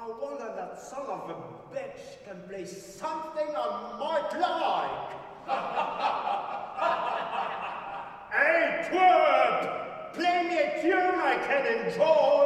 I wonder that son of a bitch can play something I might like. Hey, twerp! Play me a tune I can enjoy.